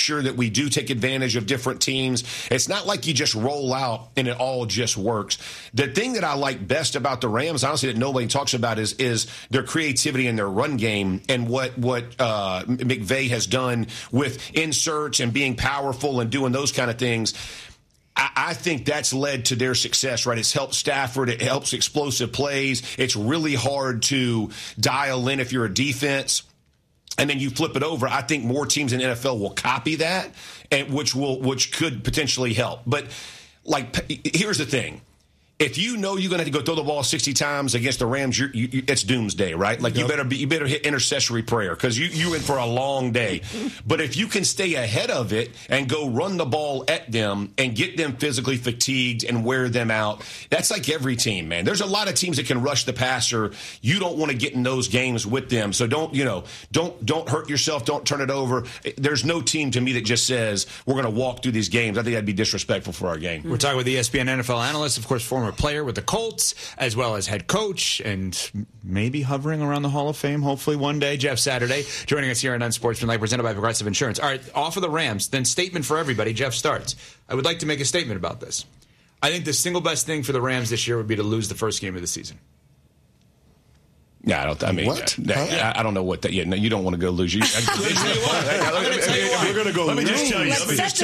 sure that we do take advantage of different teams. It's not like you just roll out and it all just works. The thing that I like best about the Rams, honestly, that nobody talks about is their creativity in their run game and what McVay has done with inserts and being powerful and doing those kind of things. I think that's led to their success, right? It's helped Stafford. It helps explosive plays. It's really hard to dial in if you're a defense. And then you flip it over. I think more teams in the NFL will copy that, and which could potentially help. But, here's the thing. If you know you're going to have to go throw the ball 60 times against the Rams, it's doomsday, right? You better hit intercessory prayer because you're in for a long day. But if you can stay ahead of it and go run the ball at them and get them physically fatigued and wear them out, that's like every team, man. There's a lot of teams that can rush the passer. You don't want to get in those games with them. So don't hurt yourself. Don't turn it over. There's no team to me that just says we're going to walk through these games. I think that'd be disrespectful for our game. We're talking with the ESPN NFL analyst, of course, former player with the Colts, as well as head coach, and maybe hovering around the Hall of Fame, hopefully one day. Jeff Saturday joining us here on Unsportsmanlike, presented by Progressive Insurance. All right, off of the Rams, then statement for everybody. Jeff starts. I would like to make a statement about this. I think the single best thing for the Rams this year would be to lose the first game of the season. Yeah, I don't. I mean, what? I don't know what that. Yeah, no, you don't want to go lose. We're going to go. Let me just tell you.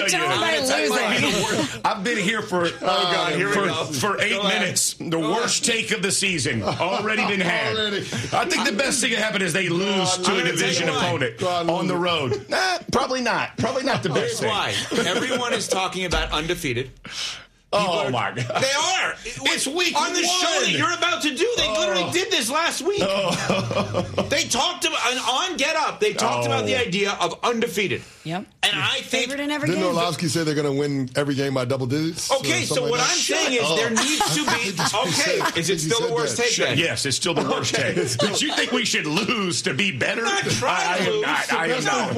I've been here for 8 minutes. The worst take of the season already been had. I think the best thing that happened is they lose to a division opponent on the road. Probably not. Probably not the best thing. Here's why. Everyone is talking about undefeated. Oh, my God. They are. It's week on the one. show that you're about to do. They literally did this last week. They talked about, on Get Up, they talked about the idea of undefeated. Yep. And I think... Favorite in every game. Didn't Orlovsky say they're going to win every game by double digits? Okay, so what I'm saying is there needs to be... Okay, is it still the worst take then? Yes, it's still the worst take. But you think we should lose to be better? Not try to lose. I am not.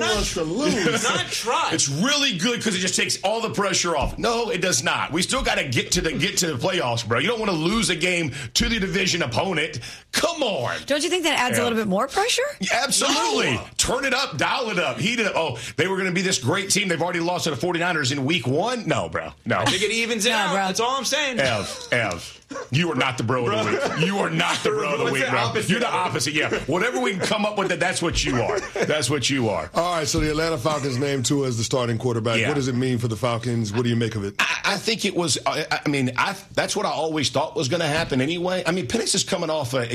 Not try. It's really good because it just takes all the pressure off. No, it does not. We still got to get to the playoffs, bro. You don't want to lose a game to the division opponent. Come on. Don't you think that adds a little bit more pressure? Yeah, absolutely. No. Turn it up, dial it up, heat it up. Oh, they were going to be this great team. They've already lost to the 49ers in week 1? No, bro. No. I think it evens it out. Bro. That's all I'm saying. Ev. You are not the bro of the week. You are not the bro of the week, bro. You're the opposite. Yeah. Whatever we can come up with, that's what you are. That's what you are. All right, so the Atlanta Falcons named Tua as the starting quarterback. Yeah. What does it mean for the Falcons? What do you make of it? I think it was, that's what I always thought was going to happen anyway. I mean, Penix is coming off an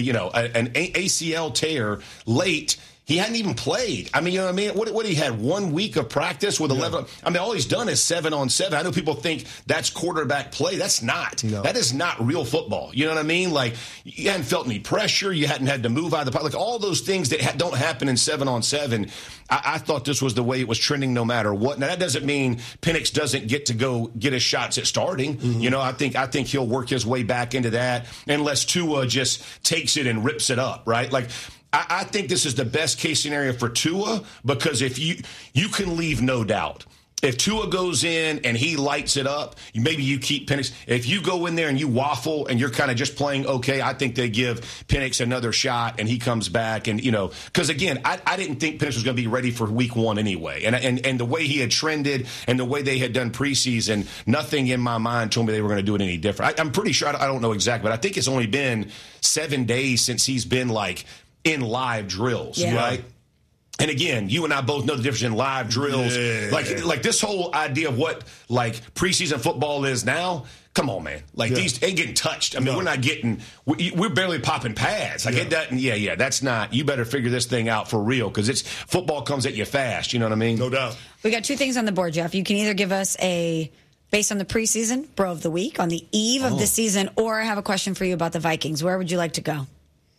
ACL tear late. He hadn't even played. I mean, you know what I mean? What he had 1 week of practice with 11. I mean, all he's done is 7-on-7. I know people think that's quarterback play. That's not. No. That is not real football. You know what I mean? Like, you hadn't felt any pressure. You hadn't had to move out of the pocket. Like, all those things that don't happen in 7-on-7. I thought this was the way it was trending no matter what. Now, that doesn't mean Penix doesn't get to go get his shots at starting. Mm-hmm. You know, I think he'll work his way back into that unless Tua just takes it and rips it up, right? Like, I think this is the best case scenario for Tua because if you can leave no doubt. If Tua goes in and he lights it up, maybe you keep Penix. If you go in there and you waffle and you're kind of just playing okay, I think they give Penix another shot and he comes back. And, because, again, I didn't think Penix was going to be ready for week 1 anyway. And the way he had trended and the way they had done preseason, nothing in my mind told me they were going to do it any different. I'm pretty sure, I don't know exactly, but I think it's only been 7 days since he's been, in live drills, right? And again, you and I both know the difference in live drills. Yeah. Like this whole idea of what preseason football is now. Come on, man. These ain't getting touched. I mean, we're barely popping pads. It doesn't. That's not. You better figure this thing out for real because football comes at you fast. You know what I mean? No doubt. We got 2 things on the board, Jeff. You can either give us based on the preseason, bro of the week on the eve of the season, or I have a question for you about the Vikings. Where would you like to go?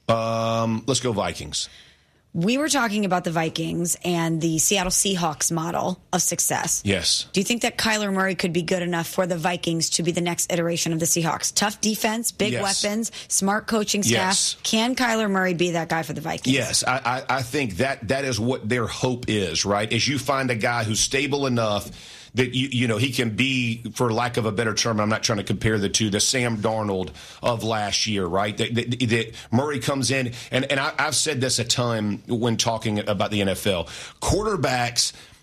Let's go Vikings. We were talking about the Vikings and the Seattle Seahawks model of success. Yes. Do you think that Kyler Murray could be good enough for the Vikings to be the next iteration of the Seahawks? Tough defense, big weapons, smart coaching staff. Yes. Can Kyler Murray be that guy for the Vikings? Yes. I think that is what their hope is, right? Is you find a guy who's stable enough that he can be, for lack of a better term, I'm not trying to compare the two, the Sam Darnold of last year, right? That Murray comes in, and I've said this a ton when talking about the NFL. Quarterbacks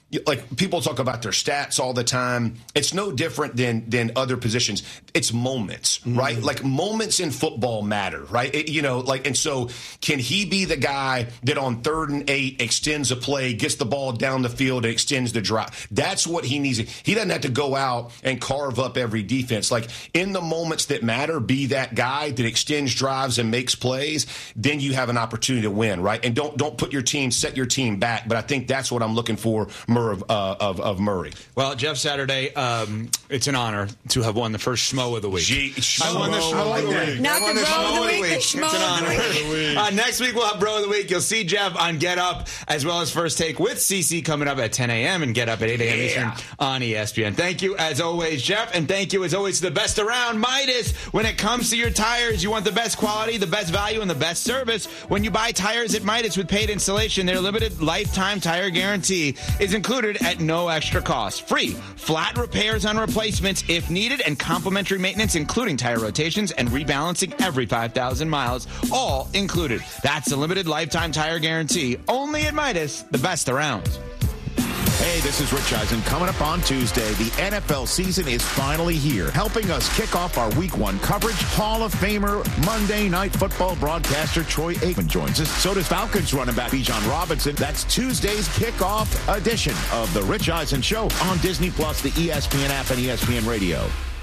like people talk about their stats all the time. It's no different than other positions. It's moments, right? Like moments in football matter, right? And so can he be the guy that on 3rd and 8 extends a play, gets the ball down the field, and extends the drive? That's what he needs. He doesn't have to go out and carve up every defense. Like in the moments that matter, be that guy that extends drives and makes plays. Then you have an opportunity to win, right? And don't put your team, set your team back. But I think that's what I'm looking for of Murray. Well, Jeff Saturday, it's an honor to have won the first Schmo of the week. I won the Schmo of the week. Not the Bro of the Week, It's an honor. Next week we'll have Bro of the Week. You'll see Jeff on Get Up as well as First Take with CC coming up at 10 a.m. and Get Up at 8 a.m. Eastern on ESPN. Thank you as always, Jeff, and thank you as always to the best around, Midas. When it comes to your tires, you want the best quality, the best value, and the best service. When you buy tires at Midas with paid installation, their limited lifetime tire guarantee is included at no extra cost. Free flat repairs on replacements if needed, and complimentary maintenance, including tire rotations and rebalancing every 5,000 miles, all included. That's the limited lifetime tire guarantee. Only at Midas, the best around. Hey, this is Rich Eisen. Coming up on Tuesday, the NFL season is finally here. Helping us kick off our Week 1 coverage, Hall of Famer, Monday Night Football broadcaster Troy Aikman joins us. So does Falcons running back Bijan Robinson. That's Tuesday's kickoff edition of the Rich Eisen Show on Disney Plus, the ESPN app, and ESPN Radio.